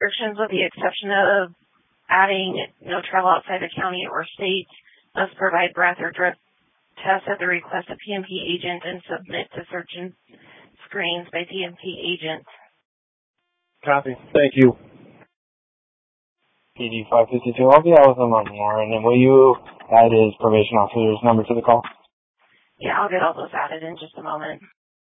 restrictions with the exception of adding no travel outside the county or state, must provide breath or drug tests at the request of PMP agent and submit to search and screens by PMP agent. Copy. Thank you. PD 552, I'll be out with him on Warren, and will you add his probation officer's number to the call? Yeah, I'll get all those added in just a moment.